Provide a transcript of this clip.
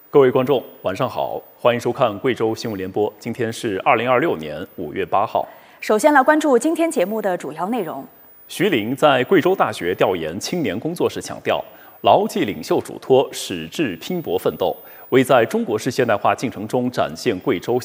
各位观众，晚上好，欢迎收看贵州新闻联播。今天是2026年5月8号。 首先来关注今天节目的主要内容。 徐凌在贵州大学调研青年工作时强调，牢记领袖嘱托，矢志拼搏奋斗，为在中国式现代化进程中展现贵州